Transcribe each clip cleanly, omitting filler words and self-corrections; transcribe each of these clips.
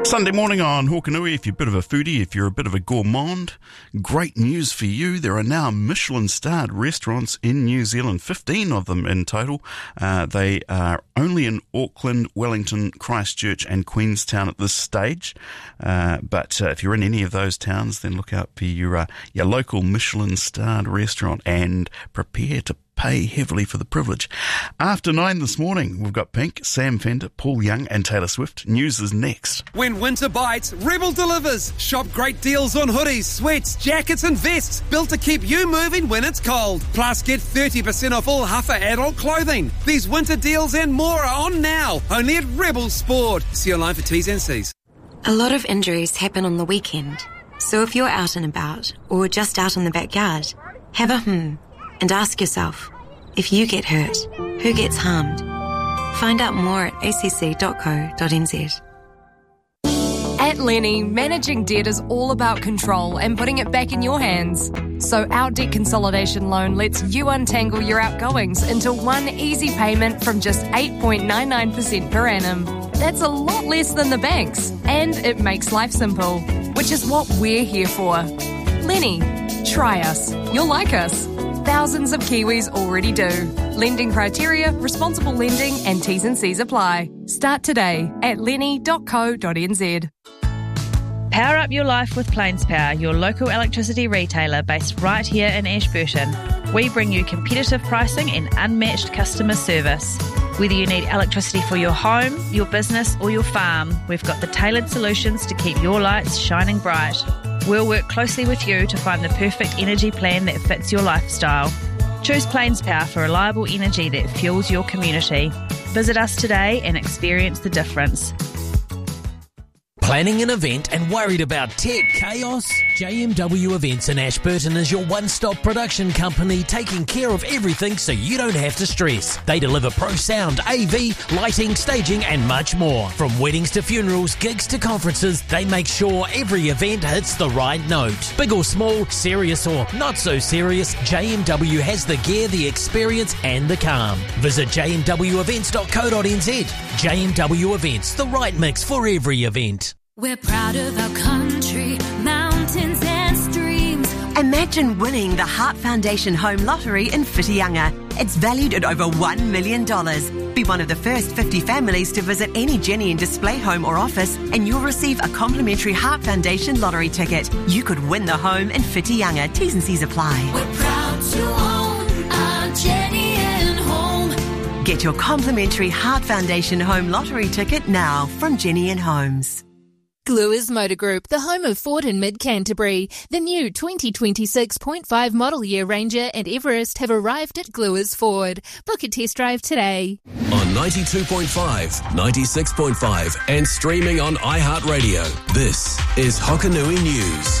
Sunday morning on Hokanui. If you're a bit of a foodie, if you're a bit of a gourmand, great news for you. There are now Michelin-starred restaurants in New Zealand, 15 of them in total. They are only in Auckland, Wellington, Christchurch and Queenstown at this stage. But if you're in any of those towns, then look out for your local Michelin-starred restaurant and prepare to pay heavily for the privilege. After 9 this morning, we've got Pink, Sam Fender, Paul Young and Taylor Swift. News is next. When winter bites, Rebel delivers. Shop great deals on hoodies, sweats, jackets and vests, built to keep you moving when it's cold. Plus, get 30% off all Huffer adult clothing. These winter deals and more are on now, only at Rebel Sport. See online for T's and C's. A lot of injuries happen on the weekend. So if you're out and about, or just out in the backyard, have a and ask yourself, if you get hurt, who gets harmed? Find out more at acc.co.nz. At Lenny, managing debt is all about control and putting it back in your hands. So our debt consolidation loan lets you untangle your outgoings into one easy payment from just 8.99% per annum. That's a lot less than the banks, and it makes life simple, which is what we're here for. Lenny, try us. You'll like us. Thousands of Kiwis already do. Lending criteria, responsible lending and T's and C's apply. Start today at lenny.co.nz. Power up your life with Plains Power, your local electricity retailer based right here in Ashburton. We bring you competitive pricing and unmatched customer service. Whether you need electricity for your home, your business or your farm, we've got the tailored solutions to keep your lights shining bright. We'll work closely with you to find the perfect energy plan that fits your lifestyle. Choose Plains Power for reliable energy that fuels your community. Visit us today and experience the difference. Planning an event and worried about tech chaos? JMW Events in Ashburton is your one-stop production company taking care of everything so you don't have to stress. They deliver pro sound, AV, lighting, staging and much more. From weddings to funerals, gigs to conferences, they make sure every event hits the right note. Big or small, serious or not so serious, JMW has the gear, the experience and the calm. Visit jmwevents.co.nz. JMW Events, the right mix for every event. We're proud of our country, mountains and streams. Imagine winning the Heart Foundation Home Lottery in Whitianga. It's valued at over $1 million. Be one of the first 50 families to visit any Jenny and Display home or office and you'll receive a complimentary Heart Foundation lottery ticket. You could win the home in Whitianga. T's and C's apply. We're proud to own our Jenny and Home. Get your complimentary Heart Foundation Home Lottery ticket now from Jenny and Homes. Gluers Motor Group, the home of Ford in mid-Canterbury. The new 2026.5 model year Ranger and Everest have arrived at Gluers Ford. Book a test drive today. On 92.5, 96.5 and streaming on iHeartRadio. This is Hokanui News.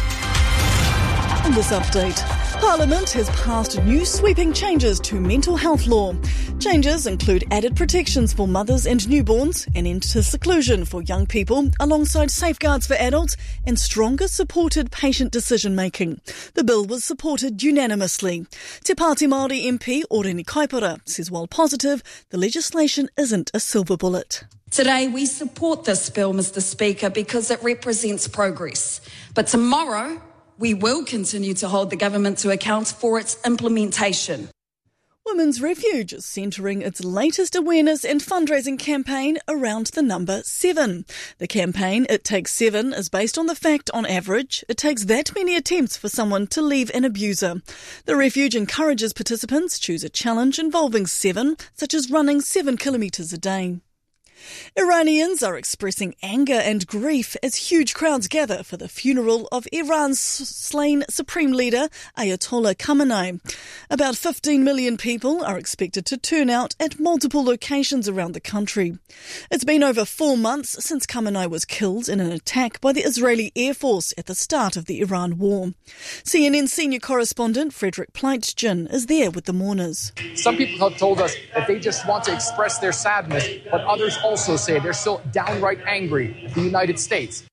In this update, Parliament has passed new sweeping changes to mental health law. Changes include added protections for mothers and newborns, an end to seclusion for young people, alongside safeguards for adults and stronger supported patient decision-making. The bill was supported unanimously. Te Pāti Māori MP Oreni Kaipara says while positive, the legislation isn't a silver bullet. Today we support this bill, Mr. Speaker, because it represents progress. But tomorrow, we will continue to hold the government to account for its implementation. Women's Refuge is centring its latest awareness and fundraising campaign around the number 7. The campaign, It Takes 7, is based on the fact, on average, it takes that many attempts for someone to leave an abuser. The Refuge encourages participants choose a challenge involving 7, such as running 7 kilometres a day. Iranians are expressing anger and grief as huge crowds gather for the funeral of Iran's slain Supreme Leader Ayatollah Khamenei. About 15 million people are expected to turn out at multiple locations around the country. It's been over 4 months since Khamenei was killed in an attack by the Israeli Air Force at the start of the Iran war. CNN senior correspondent Frederick Pleitgen is there with the mourners. Some people have told us that they just want to express their sadness, but others also say they're still downright angry at the United States.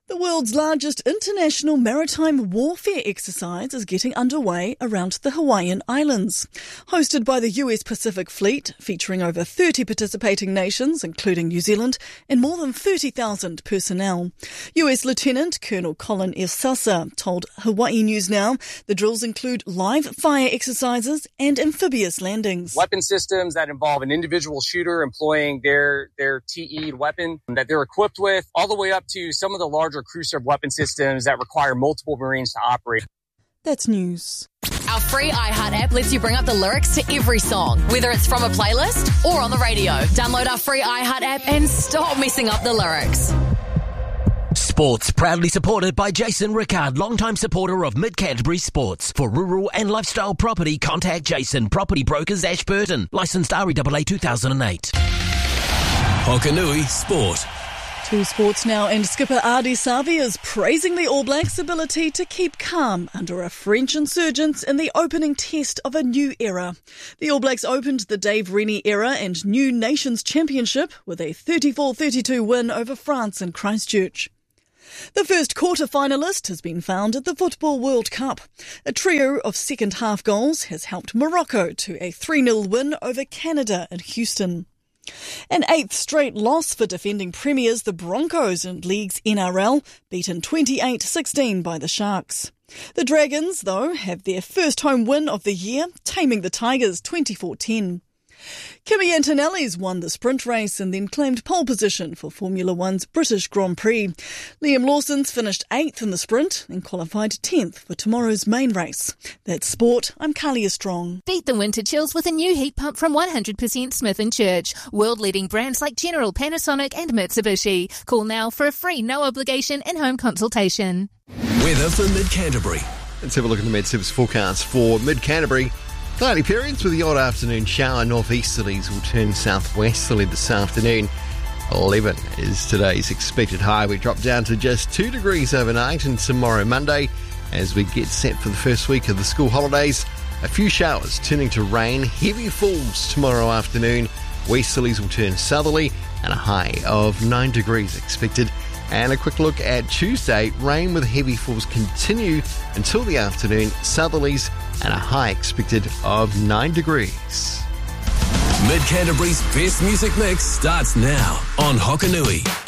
The world's largest international maritime warfare exercise is getting underway around the Hawaiian Islands. Hosted by the US Pacific Fleet, featuring over 30 participating nations, including New Zealand, and more than 30,000 personnel. US Lieutenant Colonel Colin Esasa told Hawaii News Now the drills include live fire exercises and amphibious landings. Weapon systems that involve an individual shooter employing their TE'd weapon that they're equipped with, all the way up to some of the larger crew serve weapon systems that require multiple Marines to operate. That's news. Our free iHeart app lets you bring up the lyrics to every song, whether it's from a playlist or on the radio. Download our free iHeart app and stop messing up the lyrics. Sports, proudly supported by Jason Rickard, longtime supporter of Mid-Canterbury Sports. For rural and lifestyle property, contact Jason, Property Brokers, Ashburton. Licensed REAA 2008. Hokanui Sport. To sports now, and skipper Ardie Savea is praising the All Blacks' ability to keep calm under a French insurgents in the opening test of a new era. The All Blacks opened the Dave Rennie era and New Nations Championship with a 34-32 win over France in Christchurch. The first quarter-finalist has been found at the Football World Cup. A trio of second-half goals has helped Morocco to a 3-0 win over Canada in Houston. An eighth straight loss for defending premiers the Broncos in League's NRL, beaten 28-16 by the Sharks. The Dragons, though, have their first home win of the year, taming the Tigers 24-10. Kimi Antonelli's won the sprint race and then claimed pole position for Formula One's British Grand Prix. Liam Lawson's finished 8th in the sprint and qualified 10th for tomorrow's main race. That's sport. I'm Kalia Strong. Beat the winter chills with a new heat pump from 100% Smith & Church. World-leading brands like General, Panasonic and Mitsubishi. Call now for a free, no-obligation in-home consultation. Weather for Mid-Canterbury. Let's have a look at the Met Service forecast for Mid-Canterbury. Cloudy periods with the odd afternoon shower. Northeasterlies will turn southwesterly this afternoon. 11 is today's expected high. We drop down to just 2 degrees overnight, and tomorrow Monday, as we get set for the first week of the school holidays, a few showers turning to rain. Heavy falls tomorrow afternoon. Westerlies will turn southerly, and a high of 9 degrees expected. And a quick look at Tuesday. Rain with heavy falls continue until the afternoon. Southerlies and a high expected of 9 degrees. Mid-Canterbury's best music mix starts now on Hokanui.